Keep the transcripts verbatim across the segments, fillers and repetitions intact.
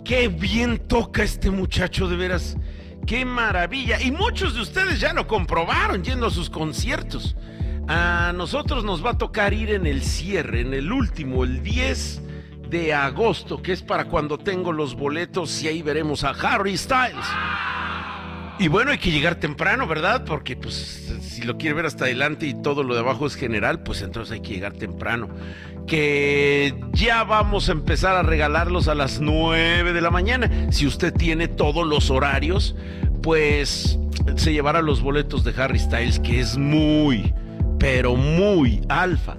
Qué bien toca este muchacho, de veras. Qué maravilla. Y muchos de ustedes ya lo comprobaron yendo a sus conciertos. A nosotros nos va a tocar ir en el cierre, en el último, el diez de agosto, que es para cuando tengo los boletos, y ahí veremos a Harry Styles. Y bueno, hay que llegar temprano, ¿verdad? Porque pues si lo quiere ver hasta adelante y todo lo de abajo es general, pues entonces hay que llegar temprano. Que ya vamos a empezar a regalarlos a las nueve de la mañana. Si usted tiene todos los horarios, pues se llevará los boletos de Harry Styles, que es muy, pero muy alfa.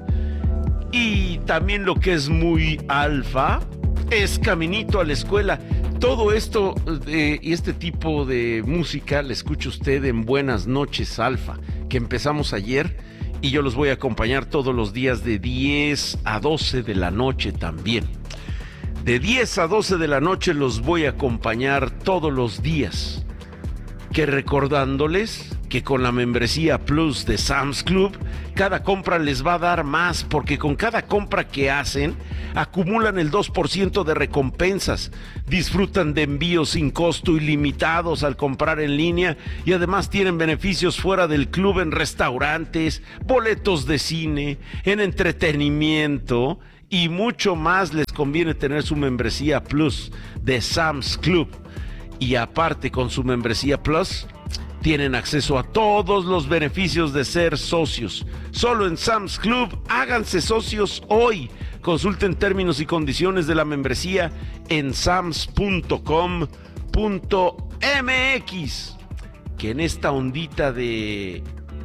Y también lo que es muy alfa es caminito a la escuela. Todo esto eh, y este tipo de música la escucha usted en Buenas Noches Alfa, que empezamos ayer, y yo los voy a acompañar todos los días de diez a doce de la noche también. De diez a doce de la noche los voy a acompañar todos los días. Que recordándoles que con la membresía Plus de Sam's Club, cada compra les va a dar más, porque con cada compra que hacen, acumulan el dos por ciento de recompensas, disfrutan de envíos sin costo ilimitados al comprar en línea, y además tienen beneficios fuera del club en restaurantes, boletos de cine, en entretenimiento y mucho más. Les conviene tener su membresía Plus de Sam's Club. Y aparte, con su membresía Plus, tienen acceso a todos los beneficios de ser socios. Solo en Sam's Club. Háganse socios hoy. Consulten términos y condiciones de la membresía en sams punto com punto m x. Que en esta ondita de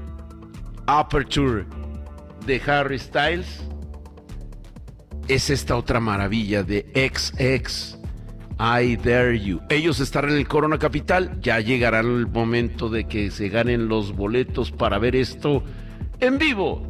Aperture de Harry Styles es esta otra maravilla de X X. I Dare You. Ellos estarán en el Corona Capital. Ya llegará el momento de que se ganen los boletos para ver esto en vivo